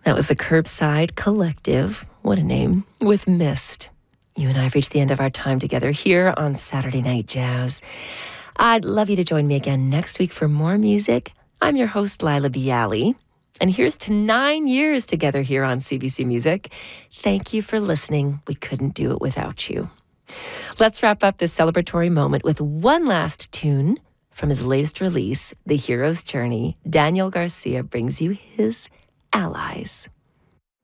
That was the Curbside Collective, what a name, with Mist. You and I have reached the end of our time together here on Saturday Night Jazz. I'd love you to join me again next week for more music. I'm your host, Lila Bialy, and here's to 9 years together here on CBC Music. Thank you for listening. We couldn't do it without you. Let's wrap up this celebratory moment with one last tune from his latest release, The Hero's Journey. Daniel Garcia brings you his Allies.